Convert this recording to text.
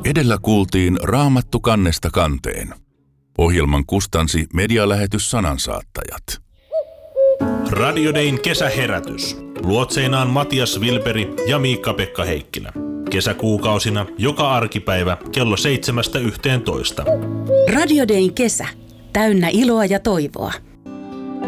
Edellä kuultiin Raamattu kannesta kanteen. Ohjelman kustansi medialähetys Sanansaattajat. Radio Dayn kesäherätys. Luotseinaan Matias Wilberi ja Miikka-Pekka Heikkilä. Kesäkuukausina joka arkipäivä kello 7–11. Radio Dayn kesä. Täynnä iloa ja toivoa.